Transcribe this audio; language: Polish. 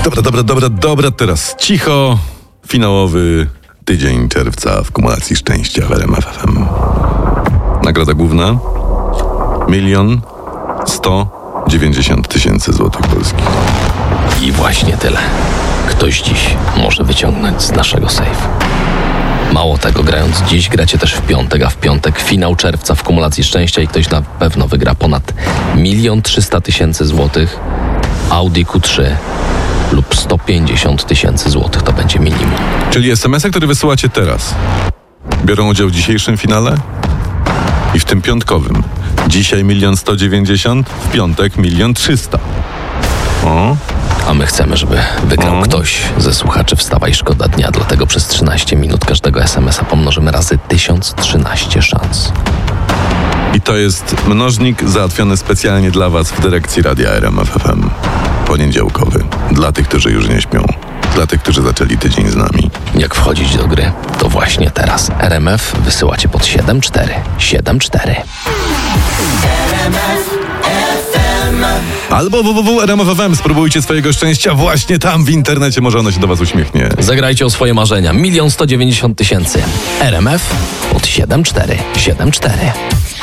Dobra, teraz cicho. Finałowy tydzień czerwca w kumulacji szczęścia w RMF FM. Nagroda główna 1 190 000 złotych polskich. I właśnie tyle. Ktoś dziś może wyciągnąć z naszego sejfu. Mało tego, grając dziś, gracie też w piątek, a w piątek finał czerwca w kumulacji szczęścia i ktoś na pewno wygra ponad 1 300 000 złotych, Audi Q3 lub 150 000 złotych, to będzie minimum. Czyli SMS-a, który wysyłacie teraz, biorą udział w dzisiejszym finale i w tym piątkowym. Dzisiaj 1 190 000, w piątek 1 300 000. O. A my chcemy, żeby wygrał ktoś ze słuchaczy Wstawaj, szkoda dnia. Dlatego przez 13 minut każdego SMS-a pomnożymy razy 1013 szans. I to jest mnożnik załatwiony specjalnie dla Was w dyrekcji Radia RMF FM. Poniedziałkowy. Dla tych, którzy już nie śpią. Dla tych, którzy zaczęli tydzień z nami. Jak wchodzić do gry? To właśnie teraz. RMF wysyłacie pod 7474. Albo www.rmf.fm. Spróbujcie swojego szczęścia właśnie tam w internecie. Może ono się do Was uśmiechnie. Zagrajcie o swoje marzenia. 1 190 000. RMF pod 7474.